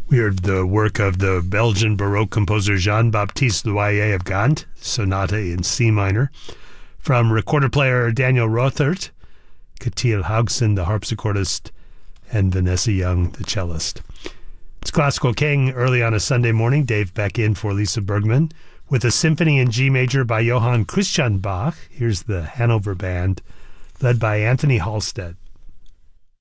We heard the work of the Belgian Baroque composer Jean-Baptiste Loyer of Gand, Sonata in C minor. From recorder player Daniel Rothert, Katil Haugson, the harpsichordist, and Vanessa Young, the cellist. It's Classical King early on a Sunday morning. Dave Beck in for Lisa Bergman with a symphony in G major by Johann Christian Bach. Here's the Hanover Band, led by Anthony Halstead.